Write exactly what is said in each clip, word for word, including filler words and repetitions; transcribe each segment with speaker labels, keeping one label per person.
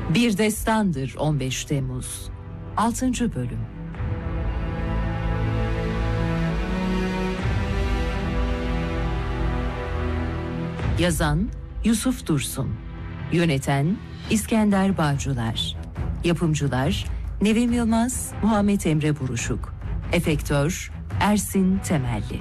Speaker 1: Bir Destandır on beş Temmuz altıncı Bölüm. Yazan Yusuf Dursun, yöneten İskender Bağcılar, yapımcılar Nevim Yılmaz, Muhammed Emre Buruşuk, efektör Ersin Temelli.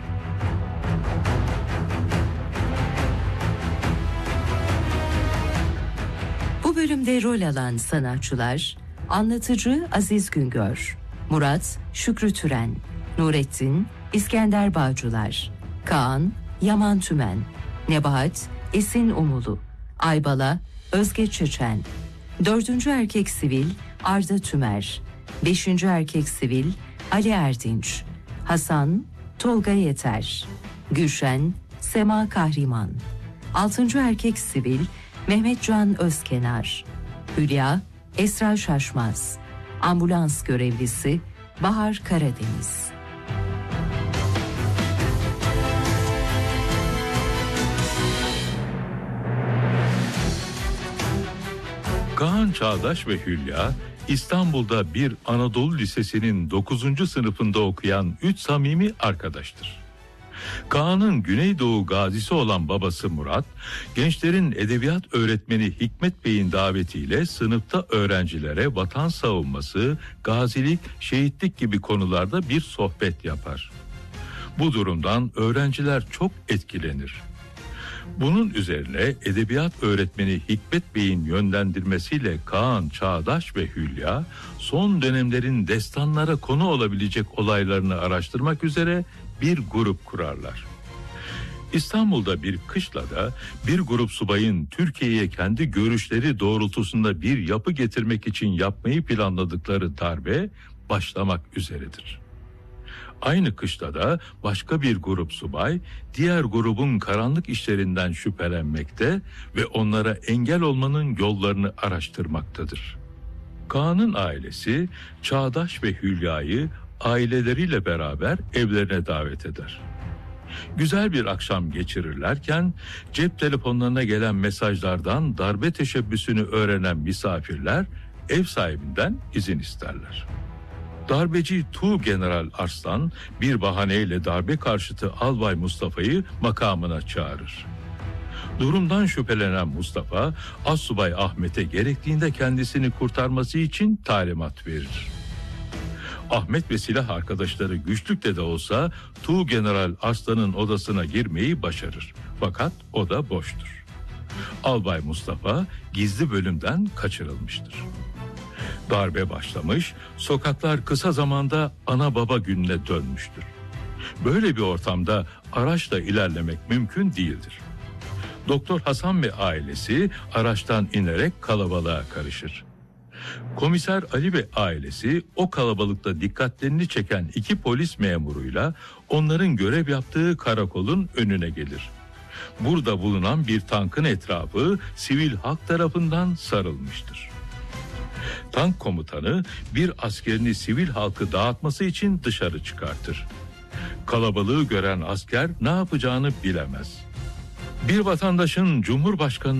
Speaker 1: Bu bölümde rol alan sanatçılar: anlatıcı Aziz Güngör, Murat Şükrü Türen, Nurettin İskender Bağcılar, Kaan Yaman Tümen, Nebahat Esin Umulu, Aybala Özge Çeçen, dördüncü erkek sivil Arda Tümer, beşinci erkek sivil Ali Erdinç, Hasan Tolga Yeter, Gülşen Sema Kahriman, altıncı erkek sivil Mehmetcan Özkenar, Hülya Esra Şaşmaz, ambulans görevlisi Bahar Karadeniz.
Speaker 2: Kaan Çağdaş ve Hülya, İstanbul'da bir Anadolu Lisesi'nin dokuzuncu sınıfında okuyan üç samimi arkadaştır. Kaan'ın Güneydoğu gazisi olan babası Murat, gençlerin edebiyat öğretmeni Hikmet Bey'in davetiyle sınıfta öğrencilere vatan savunması, gazilik, şehitlik gibi konularda bir sohbet yapar. Bu durumdan öğrenciler çok etkilenir. Bunun üzerine edebiyat öğretmeni Hikmet Bey'in yönlendirmesiyle Kaan, Çağdaş ve Hülya son dönemlerin destanlara konu olabilecek olaylarını araştırmak üzere bir grup kurarlar. İstanbul'da bir kışlada bir grup subayın Türkiye'ye kendi görüşleri doğrultusunda bir yapı getirmek için yapmayı planladıkları darbe başlamak üzeredir. Aynı kışlada başka bir grup subay diğer grubun karanlık işlerinden şüphelenmekte ve onlara engel olmanın yollarını araştırmaktadır. Kaan'ın ailesi Çağdaş ve Hülya'yı aileleriyle beraber evlerine davet eder. Güzel bir akşam geçirirlerken cep telefonlarına gelen mesajlardan darbe teşebbüsünü öğrenen misafirler ev sahibinden izin isterler. Darbeci Tuğgeneral Arslan bir bahaneyle darbe karşıtı Albay Mustafa'yı makamına çağırır. Durumdan şüphelenen Mustafa, Assubay Ahmet'e gerektiğinde kendisini kurtarması için talimat verir. Ahmet ve silah arkadaşları güçlükle de olsa Tuğgeneral Arslan'ın odasına girmeyi başarır. Fakat oda boştur. Albay Mustafa gizli bölümden kaçırılmıştır. Darbe başlamış, sokaklar kısa zamanda ana baba gününe dönmüştür. Böyle bir ortamda araçla ilerlemek mümkün değildir. Doktor Hasan ve ailesi araçtan inerek kalabalığa karışır. Komiser Ali ve ailesi o kalabalıkta dikkatlerini çeken iki polis memuruyla onların görev yaptığı karakolun önüne gelir. Burada bulunan bir tankın etrafı sivil halk tarafından sarılmıştır. Tank komutanı bir askerini sivil halkı dağıtması için dışarı çıkartır. Kalabalığı gören asker ne yapacağını bilemez. Bir vatandaşın Cumhurbaşkanı